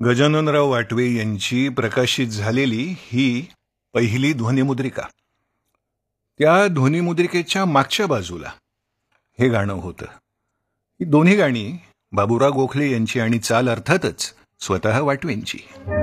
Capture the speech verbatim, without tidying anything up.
गजाननराव वाटवे यांची प्रकाशित झालेली ही पहिली ध्वनिमुद्रिका. त्या ध्वनिमुद्रिकेच्या मागच्या बाजूला हे गाणं होतं. ही दोन्ही गाणी बाबूराव गोखले यांची आणि चाल अर्थातच स्वतः वाटवेंची.